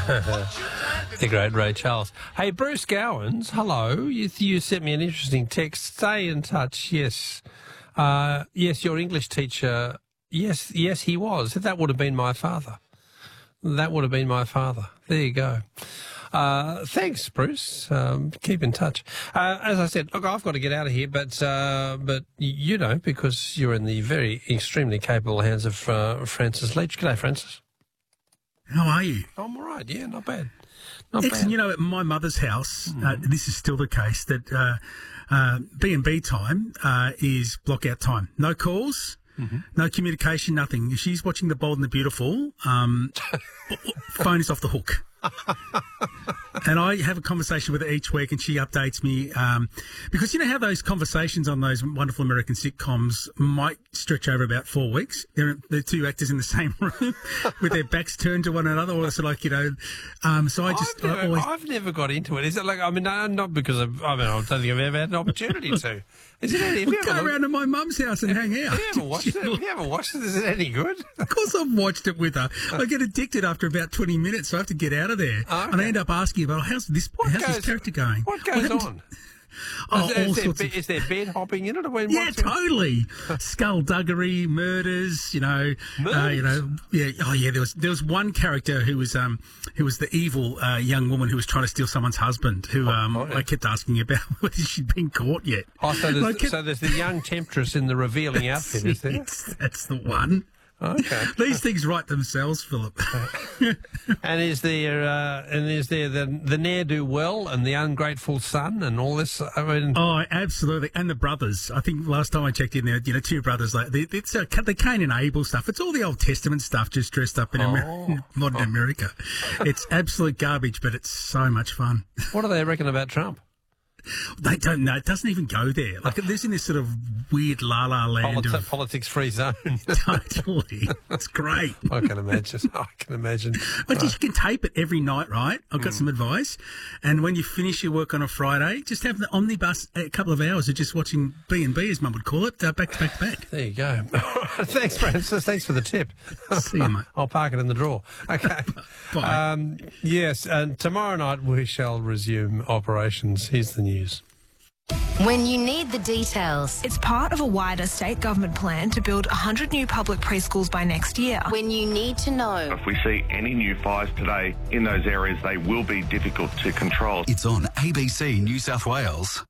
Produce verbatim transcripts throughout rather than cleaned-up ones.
The great Ray Charles. Hey, Bruce Gowans, hello. You, you sent me an interesting text. Stay in touch, yes. Uh, yes, your English teacher, yes, yes, he was. That would have been my father. That would have been my father. There you go. Uh, thanks, Bruce. Um, keep in touch. Uh, as I said, look, I've got to get out of here, but uh, but you don't, because you're in the very extremely capable hands of uh, Francis Leach. G'day, Francis. How are you? I'm all right, yeah, not bad. Not Excellent. bad. You know, at my mother's house, Mm. uh, this is still the case, that uh, uh, B and B time uh, is block-out time. No calls, mm-hmm. no communication, nothing. If she's watching The Bold and the Beautiful, um, phone is off the hook. And I have a conversation with her each week, and she updates me, um, because you know how those conversations on those wonderful American sitcoms might stretch over about four weeks. They're the two actors in the same room with their backs turned to one another, or sort of like, you know. Um, so I just I've never, I always I've never got into it. Is it like, I mean, no, not because of, I mean, I don't think I've ever had an opportunity to. Is it any, have we you go ever, around to my mum's house and hang out. have you ever watched it? Have you ever watched it? Is it any good? Of course I've watched it with her. I get addicted after about twenty minutes, so I have to get out of there. Oh, okay. And I end up asking about, how's this, What how's goes, this character going? What goes Well, on? Oh, is, all is, there, sorts be- of... is there bed hopping in it? Or when, Yeah, what's it? totally. Skullduggery, murders, you know, uh, you know, yeah. Oh, yeah. There was there was one character who was um who was the evil uh, young woman who was trying to steal someone's husband. Who um oh, yeah. I kept asking about whether she'd been caught yet. Oh, so there's, Like, so there's the young temptress in the revealing outfit, is there? That's, that's the one. Okay. These things write themselves, Philip. And is there uh, and is there the the ne'er do well and the ungrateful son and all this? I mean, Oh, absolutely. And the brothers. I think last time I checked in there, you know, two brothers, like, they, it's uh, the Cain and Abel stuff. It's all the Old Testament stuff just dressed up in Oh. Amer- modern America. It's absolute garbage, but it's so much fun. what do they reckon about Trump? They don't know. It doesn't even go there. Like, there's in this sort of weird la-la land Politi- of... politics free zone. Totally. It's great. I can imagine. I can imagine. Like, you can tape it every night, right? I've got Mm. some advice. And when you finish your work on a Friday, just have the omnibus a couple of hours of just watching B and B, as Mum would call it, uh, back to back to back. There you go. Thanks, Francis. Thanks for the tip. See you, mate. I'll park it in the drawer. Okay. Bye. Um, yes, and tomorrow night we shall resume operations. Here's the news. When you need the details. It's part of a wider state government plan to build one hundred new public preschools by next year. When you need to know. If we see any new fires today in those areas, they will be difficult to control. It's on A B C New South Wales.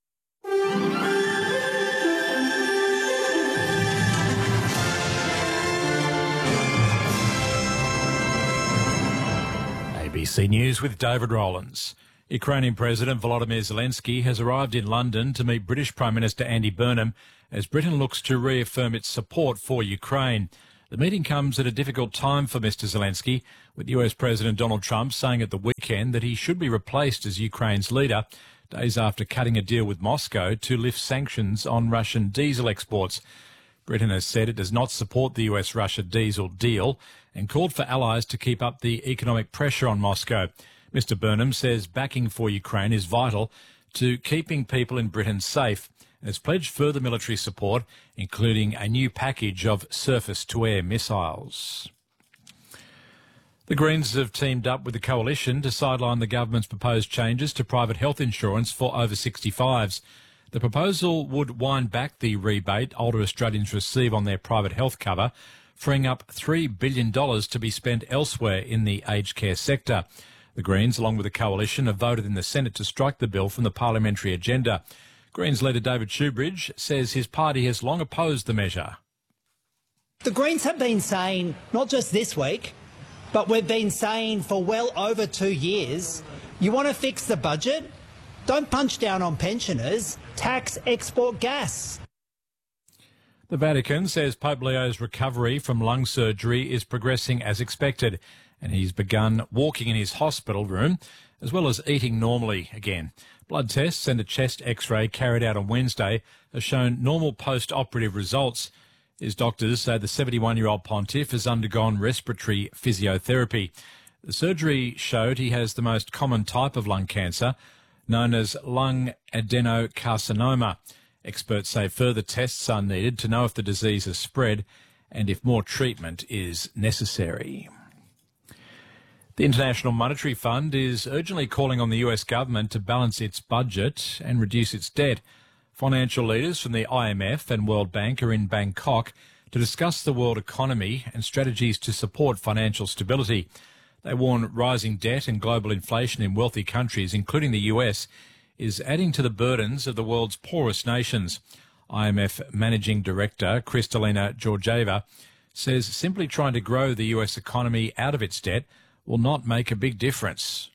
A B C News with David Rowlands. Ukrainian President Volodymyr Zelensky has arrived in London to meet British Prime Minister Andy Burnham as Britain looks to reaffirm its support for Ukraine. The meeting comes at a difficult time for Mr Zelensky, with U S President Donald Trump saying at the weekend that he should be replaced as Ukraine's leader, days after cutting a deal with Moscow to lift sanctions on Russian diesel exports. Britain has said it does not support the U S-Russia diesel deal and called for allies to keep up the economic pressure on Moscow. Mr Burnham says backing for Ukraine is vital to keeping people in Britain safe and has pledged further military support, including a new package of surface-to-air missiles. The Greens have teamed up with the Coalition to sideline the government's proposed changes to private health insurance for over sixty-fives. The proposal would wind back the rebate older Australians receive on their private health cover, freeing up three billion dollars to be spent elsewhere in the aged care sector. The Greens, along with the Coalition, have voted in the Senate to strike the bill from the parliamentary agenda. Greens leader David Shoebridge says his party has long opposed the measure. The Greens have been saying, not just this week, but we've been saying for well over two years, you want to fix the budget? Don't punch down on pensioners, tax export gas. The Vatican says Pope Leo's recovery from lung surgery is progressing as expected, and he's begun walking in his hospital room, as well as eating normally again. Blood tests and a chest x-ray carried out on Wednesday have shown normal post-operative results. His doctors say the seventy-one-year-old pontiff has undergone respiratory physiotherapy. The surgery showed he has the most common type of lung cancer, known as lung adenocarcinoma. Experts say further tests are needed to know if the disease has spread and if more treatment is necessary. The International Monetary Fund is urgently calling on the U S government to balance its budget and reduce its debt. Financial leaders from the I M F and World Bank are in Bangkok to discuss the world economy and strategies to support financial stability. They warn rising debt and global inflation in wealthy countries, including the U S, is adding to the burdens of the world's poorest nations. I M F Managing Director Kristalina Georgieva says simply trying to grow the U S economy out of its debt will not make a big difference.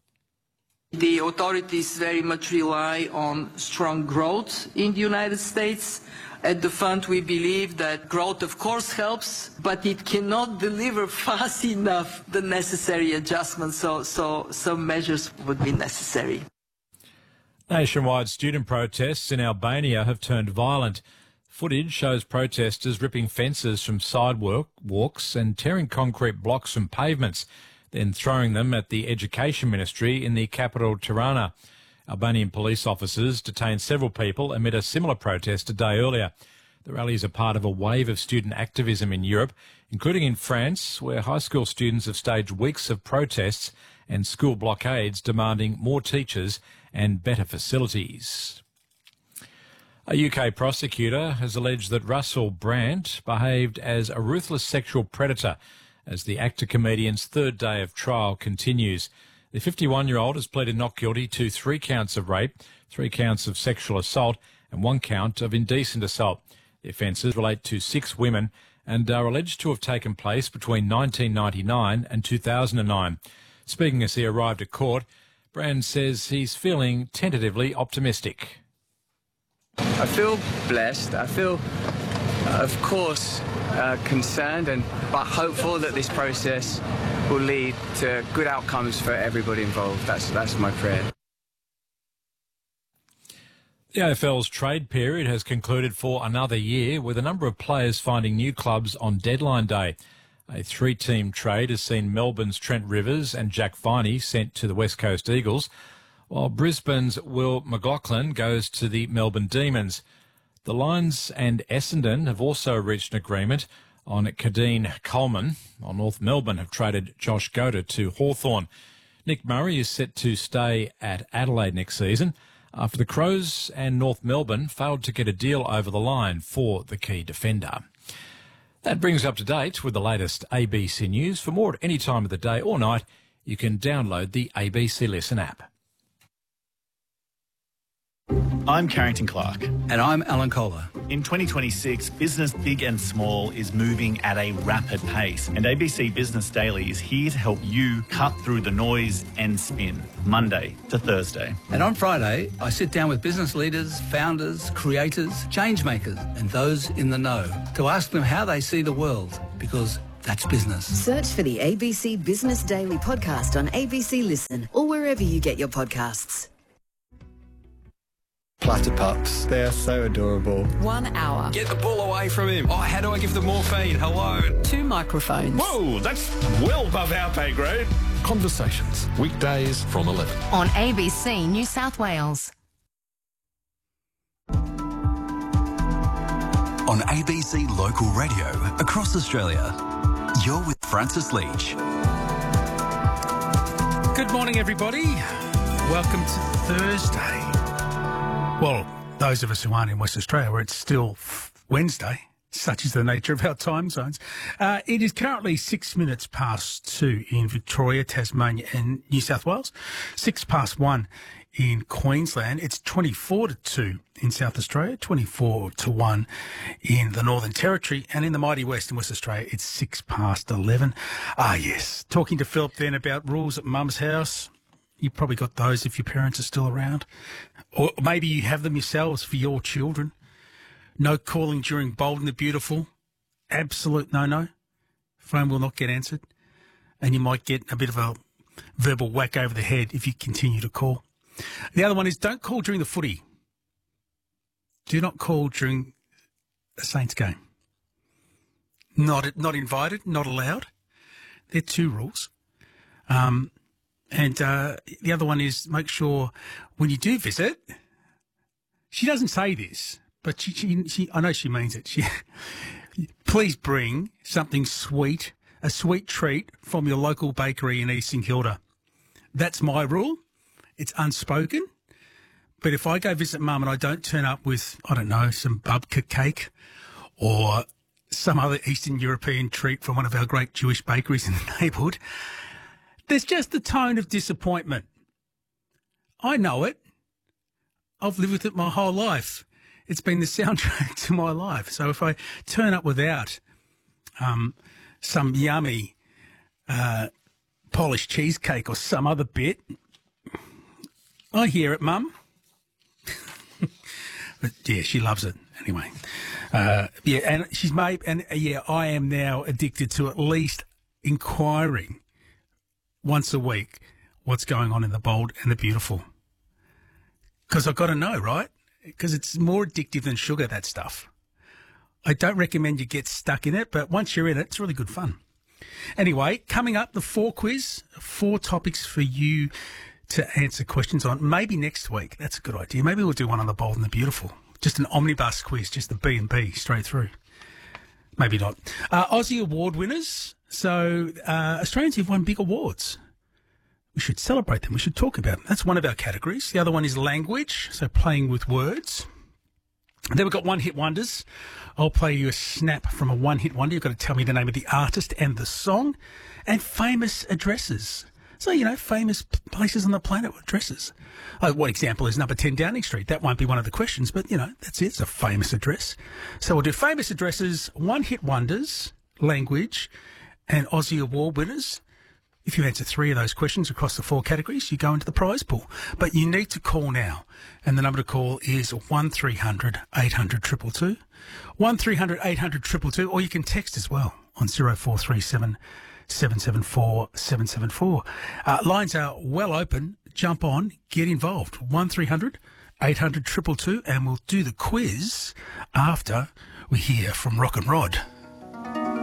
The authorities very much rely on strong growth in the United States. At the fund, we believe that growth, of course, helps, but it cannot deliver fast enough the necessary adjustments, so, so some measures would be necessary. Nationwide student protests in Albania have turned violent. Footage shows protesters ripping fences from sidewalk walks and tearing concrete blocks from pavements, then throwing them at the Education Ministry in the capital Tirana. Albanian police officers detained several people amid a similar protest a day earlier. The rallies are part of a wave of student activism in Europe, including in France, where high school students have staged weeks of protests and school blockades demanding more teachers and better facilities. A U K prosecutor has alleged that Russell Brand behaved as a ruthless sexual predator as the actor-comedian's third day of trial continues. The fifty-one-year-old has pleaded not guilty to three counts of rape, three counts of sexual assault and one count of indecent assault. The offences relate to six women and are alleged to have taken place between nineteen ninety-nine and two thousand nine. Speaking as he arrived at court, Brand says he's feeling tentatively optimistic. I feel blessed. I feel, uh, of course, uh, concerned and but hopeful that this process will lead to good outcomes for everybody involved. That's that's my prayer. The A F L's trade period has concluded for another year, with a number of players finding new clubs on deadline day. A three-team trade has seen Melbourne's Trent Rivers and Jack Viney sent to the West Coast Eagles, while Brisbane's Will McLaughlin goes to the Melbourne Demons. The Lions and Essendon have also reached an agreement on Kadeen Coleman, while North Melbourne have traded Josh Goater to Hawthorn. Nick Murray is set to stay at Adelaide next season after the Crows and North Melbourne failed to get a deal over the line for the key defender. That brings up to date with the latest A B C News. For more at any time of the day or night, you can download the A B C Listen app. I'm Carrington Clark. And I'm Alan Kohler. In twenty twenty-six, business big and small is moving at a rapid pace, and A B C Business Daily is here to help you cut through the noise and spin, Monday to Thursday. And on Friday, I sit down with business leaders, founders, creators, change makers, and those in the know to ask them how they see the world, because that's business. Search for the A B C Business Daily podcast on A B C Listen or wherever you get your podcasts. Platter pups, they are so adorable. One hour. Get the ball away from him. Oh, how do I give them morphine? Hello. Two microphones. Whoa, that's well above our pay grade. Conversations, weekdays from eleven. On A B C New South Wales. On A B C Local Radio across Australia, you're with Francis Leach. Good morning, everybody. Welcome to Thursday. Well, those of us who aren't in West Australia, where it's still Wednesday, such is the nature of our time zones. Uh, it is currently six minutes past two in Victoria, Tasmania and New South Wales, six past one in Queensland. It's twenty-four to two in South Australia, twenty-four to one in the Northern Territory, and in the mighty West in West Australia, it's six past eleven. Ah, yes. Talking to Philip then about rules at Mum's house. You probably got those if your parents are still around. Or maybe you have them yourselves for your children. No calling during Bold and the Beautiful. Absolute no-no. Phone will not get answered. And you might get a bit of a verbal whack over the head if you continue to call. The other one is don't call during the footy. Do not call during a Saints game. Not, not invited, not allowed. They're two rules. Um... And uh, the other one is make sure when you do visit, she doesn't say this, but she, she, she I know she means it. She, please bring something sweet, a sweet treat from your local bakery in East St Kilda. That's my rule. It's unspoken. But if I go visit Mum and I don't turn up with, I don't know, some babka cake or some other Eastern European treat from one of our great Jewish bakeries in the neighbourhood, there's just a tone of disappointment. I know it. I've lived with it my whole life. It's been the soundtrack to my life. So if I turn up without um, some yummy uh, polished cheesecake or some other bit, I hear it, Mum. But yeah, she loves it anyway. Uh, yeah, and she's made, and uh, yeah, I am now addicted to at least inquiring once a week what's going on in the bold and the beautiful. Because I've got to know, right? Because it's more addictive than sugar, that stuff. I don't recommend you get stuck in it, but once you're in it, it's really good fun. Anyway, coming up, the four quiz, four topics for you to answer questions on. Maybe next week. That's a good idea. Maybe we'll do one on the bold and the beautiful. Just an omnibus quiz, just the B and B straight through. Maybe not. Uh, Aussie award winners. So uh, Australians have won big awards. We should celebrate them. We should talk about them. That's one of our categories. The other one is language, so playing with words. And then we've got one-hit wonders. I'll play you a snap from a one-hit wonder. You've got to tell me the name of the artist and the song. And famous addresses. So, you know, famous places on the planet with addresses. Uh, one example is number ten Downing Street. That won't be one of the questions, but, you know, that's it. It's a famous address. So we'll do famous addresses, one-hit wonders, language, and Aussie award winners. If you answer three of those questions across the four categories, you go into the prize pool. But you need to call now. And the number to call is one three hundred eight hundred two two two. one three hundred eight hundred two two two. Or you can text as well on zero four three seven seven seven four seven seven four. Uh, lines are well open. Jump on. Get involved. one three hundred eight hundred two two two. And we'll do the quiz after we hear from Rock and Rod.